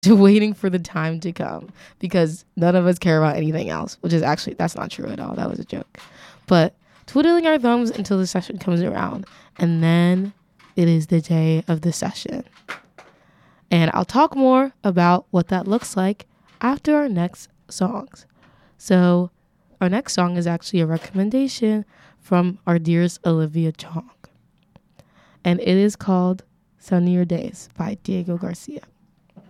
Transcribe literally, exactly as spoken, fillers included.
waiting for the time to come because none of us care about anything else, which is actually, that's not true at all. That was a joke. But twiddling our thumbs until the session comes around. And then it is the day of the session. And I'll talk more about what that looks like after our next songs. So our next song is actually a recommendation from our dearest Olivia Chong. And it is called Sunnier Days by Diego Garcia.